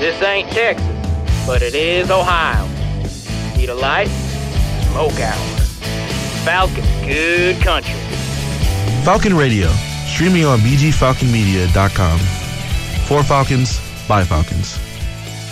This ain't Texas, but it is Ohio. Need a light? Smoke hour. Falcon, good country. Falcon Radio, streaming on bgfalconmedia.com. For Falcons, by Falcons.